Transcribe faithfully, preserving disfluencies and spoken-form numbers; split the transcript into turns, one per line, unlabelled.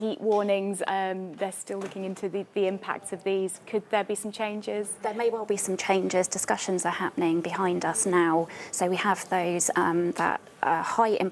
heat warnings, um, they're still looking into the, the impacts of these. Could there be some changes?
There may well be some changes. Discussions are happening behind us now. So we have those um, that uh, high impact